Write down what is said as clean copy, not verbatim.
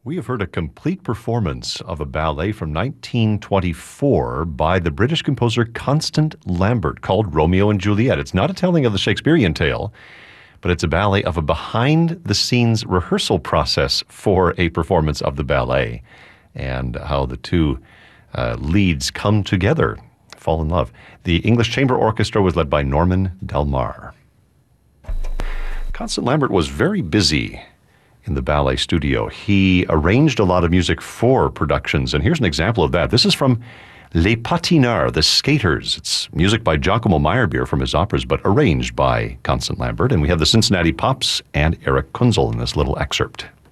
We have heard a complete performance of a ballet from 1924 by the British composer Constant Lambert called Romeo and Juliet. It's not a telling of the Shakespearean tale, but it's a ballet of a behind-the-scenes rehearsal process for a performance of the ballet and how the two leads come together, fall in love. The English Chamber Orchestra was led by Norman Del Mar. Constant Lambert was very busy in the ballet studio. He arranged a lot of music for productions, and here's an example of that. This is from Les Patineurs, The Skaters. It's music by Giacomo Meyerbeer from his operas, but arranged by Constant Lambert, and we have the Cincinnati Pops and Eric Kunzel in this little excerpt.